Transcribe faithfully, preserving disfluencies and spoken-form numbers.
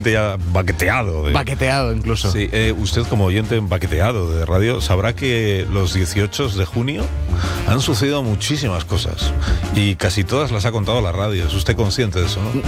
Ya baqueteado. De... Baqueteado incluso. Sí, eh, usted como oyente baqueteado de radio sabrá que los dieciocho de junio han sucedido muchísimas cosas y casi todas las ha contado la radio. ¿Es usted consciente de eso, no?